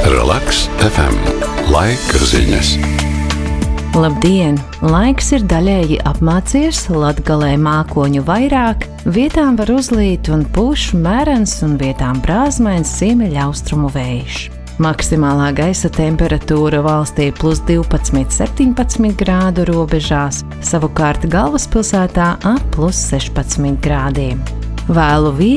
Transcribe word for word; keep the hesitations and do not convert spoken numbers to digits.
Relaks F M. Laika ziņas. Labdien! Laiks ir daļēji apmācies, Latgalē mākoņu vairāk, vietām var uzlīt un pūš mērens un vietām brāzmains ziemeļaustrumu vējš. Maksimālā gaisa temperatūra valstī plus divpadsmit līdz septiņpadsmit grādu robežās, savukārt galvaspilsētā ap plus sešpadsmit grādiem. Vēlu vietu